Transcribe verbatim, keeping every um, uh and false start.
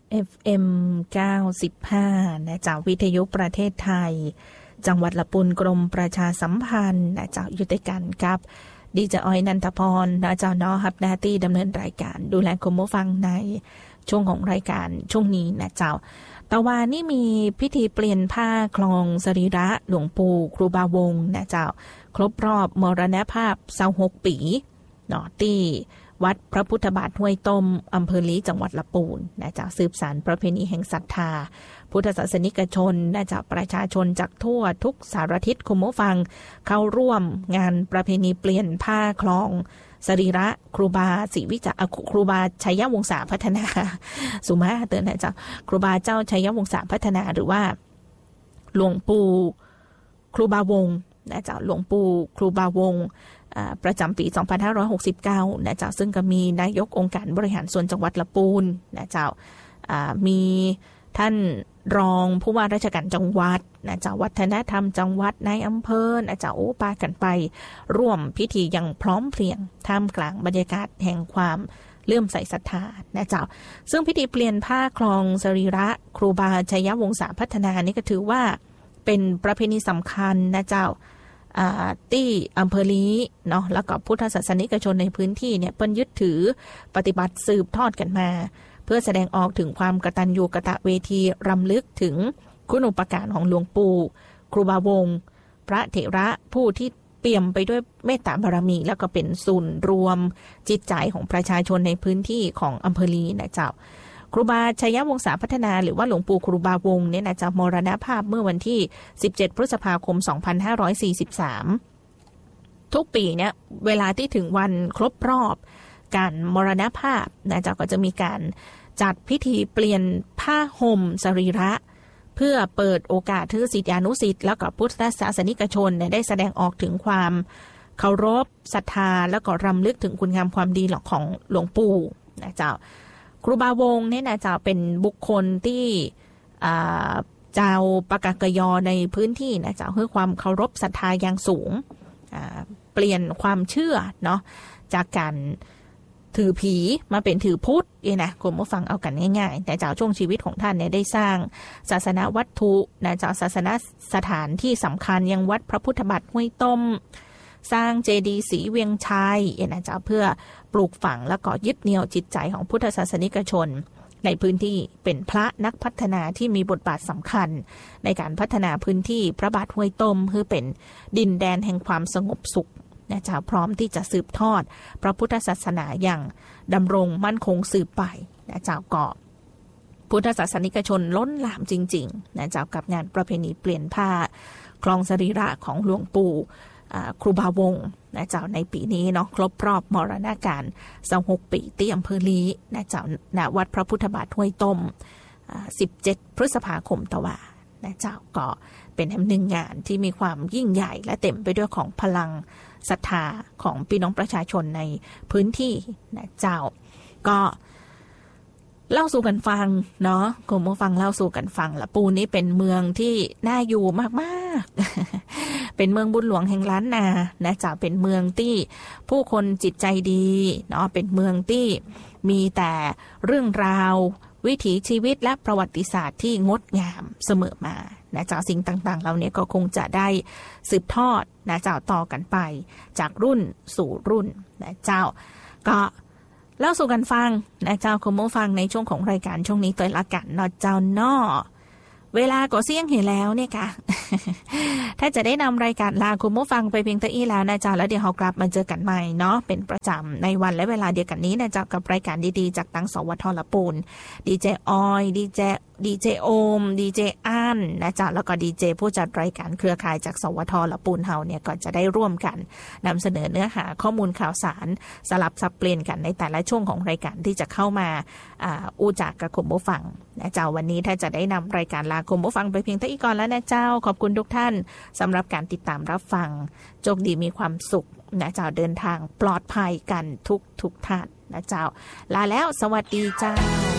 เอฟ เอ็ม เก้าสิบห้า นะจากวิทยุประเทศไทยจังหวัดละปุนกรมประชาสัมพันธ์นะจากยุติกันกับดีเจอ้อยนันทพรนะเจ้าน้อฮับหน้าที่ดำเนินรายการดูแลคุณผู้ฟังในช่วงของรายการช่วงนี้นะเจ้าตะวันนี่มีพิธีเปลี่ยนผ้าคลองสรีระหลวงปู่ครูบาวงศ์นะเจ้าครบรอบมรณภาพยี่สิบหกปีเนาะที่วัดพระพุทธบาทห้วยต้มอำเภอลีจังหวัดละปูนนะเจ้าสืบสานประเพณีแห่งศรัทธาพุทธศาสนิกชนนะเจ้าประชาชนจากทั่วทุกสารทิศคุณผู้ฟังเข้าร่วมงานประเพณีเปลี่ยนผ้าคลองสรีระครูบาศรีวิจารครูบาชัยวงศาพัฒนาสุมาเตือนนะเจ้าครูบาเจ้าชัยวงศาพัฒนาหรือว่าหลวงปู่ครูบาวงนะเจ้าหลวงปู่ครูบาวงประจำปีสองพันห้าร้อยหกสิบเก้านะเจ้าซึ่งก็มีนายกองค์การบริหารส่วนจังหวัดละปูนนะเจ้ามีท่านรองผู้ว่าราชการจังหวัดนะเจ้าวัฒนธรรมจังหวัดนายอำเภอนะเจ้าโอ้ปากันไปร่วมพิธีอย่างพร้อมเพรียงท่ามกลางบรรยากาศแห่งความเลื่อมใสศรัทธานะเจ้าซึ่งพิธีเปลี่ยนผ้าคลองสรีระครูบาชัยวงศาพัฒนานี่ก็ถือว่าเป็นประเพณีสำคัญนะเจ้าที่อำเภอลีเนาะแล้วก็พุทธศาสนิกชนในพื้นที่เนี่ยเปิ้นยึดถือปฏิบัติสืบทอดกันมาเพื่อแสดงออกถึงความกตัญญูกตเวทีรำลึกถึงคุณูปการของหลวงปู่ครูบาวงศ์พระเถระผู้ที่เปี่ยมไปด้วยเมตตาบารมีแล้วก็เป็นศูนย์รวมจิตใจของประชาชนในพื้นที่ของอำเภอลีนะเจ้าครูบาชัยวงศาพัฒนาหรือว่าหลวงปู่ครูบาวงศ์เนี่ยนะจะมรณภาพเมื่อวันที่สิบเจ็ดพฤษภาคมสองพันห้าร้อยสี่สิบสามทุกปีเนี่ยเวลาที่ถึงวันครบรอบการมรณภาพนะเจ้าก็จะมีการจัดพิธีเปลี่ยนผ้าห่มสรีระเพื่อเปิดโอกาสให้ศิษยานุศิษย์แล้วก็พุทธศาสนิกชนได้แสดงออกถึงความเคารพศรัทธาแล้วก็รำลึกถึงคุณงามความดีของหลวงปู่นะเจ้าครูบาวงศ์เนี่ยนะเจ้าเป็นบุคคลที่เจ้าปากากยอในพื้นที่นะเจ้าเพื่อความเคารพศรัทธาอย่างสูงเปลี่ยนความเชื่อเนาะจากการถือผีมาเป็นถือพุทธเนี่ยนะคุณผู้ฟังเอากันง่ายๆแต่เจ้าช่วงชีวิตของท่านเนี่ยได้สร้างศาสนวัตถุนะเจ้าศาสนสถานที่สำคัญยังวัดพระพุทธบาทห้วยต้มสร้างเจดีย์ศรีเวียงชัยเนี่ยนะเจ้าเพื่อปลูกฝังและก็ยึดเหนี่ยวจิตใจของพุทธศาสนิกชนในพื้นที่เป็นพระนักพัฒนาที่มีบทบาทสำคัญในการพัฒนาพื้นที่พระบาทห้วยต้มเพื่อเป็นดินแดนแห่งความสงบสุขนะเจ้าพร้อมที่จะสืบทอดพระพุทธศาสนาอย่างดำรงมั่นคงสืบไปนะเจ้าก็พุทธศาสนิกชนล้นหลามจริงๆนะเจ้ากับงานประเพณีเปลี่ยนผ้าคลองสรีระของหลวงปู่ครูบาวงศ์นะเจ้าในปีนี้เนาะครบรอบมรณกาลยี่สิบหกปีที่อำเภอลีนะเจ้าณวัดพระพุทธบาทห้วยต้มสิบเจ็ดพฤษภาคมตะวันนะเจ้าก็เป็นหนึ่งงานที่มีความยิ่งใหญ่และเต็มไปด้วยของพลังศรัทธาของพี่น้องประชาชนในพื้นที่นะเจ้าก็เล่าสู่กันฟังเนาะคุณผู้ฟังเล่าสู่กันฟังละปูนี้เป็นเมืองที่น่าอยู่มากๆเป็นเมืองบุญหลวงแห่งล้านนานะเจ้าเป็นเมืองที่ผู้คนจิตใจดีเนาะเป็นเมืองที่มีแต่เรื่องราววิถีชีวิตและประวัติศาสตร์ที่งดงามเสมอมานะเจ้าสิ่งต่างๆเหล่านี้ก็คงจะได้สืบทอดนะเจ้าต่อกันไปจากรุ่นสู่รุ่นนะเจ้าก็เล่าสู่กันฟังนะเจ้าคุณผู้ฟังในช่วงของรายการช่วงนี้ตัวละกันเนาะเจ้าเนาะเวลาก็เสี่ยงเห็นแล้วเนี่ยค่ะ ถ้าจะได้นำรายการลาคุณผู้ฟังไปเพียงเท่านี้แล้วนะจ๊ะแล้วเดี๋ยวเรากลับมาเจอกันใหม่เนาะเป็นประจำในวันและเวลาเดียวกันนี้นะจ๊ะกับรายการดีๆจากตังสวทละปูนดีเจออยดีเจดีเจโอมดีเจอันนะจ๊ะแล้วก็ดีเจผู้จัดรายการเครือข่ายจากสวทละปูนเฮาเนี่ยก็จะได้ร่วมกันนำเสนอเนื้อหาข้อมูลข่าวสารสลับสับเปลี่ยนกันในแต่ละช่วงของรายการที่จะเข้ามาอู้จากกับคุณผู้ฟังนะจ๊ะวันนี้ถ้าจะได้นำรายการลาคุณผู้ฟังไปเพียงเท่านี้ก่อนแล้วนะเจ้าขอบคุณทุกท่านสำหรับการติดตามรับฟังโชคดีมีความสุขนะเจ้าเดินทางปลอดภัยกันทุกทุกท่านนะเจ้าลาแล้วสวัสดีเจ้า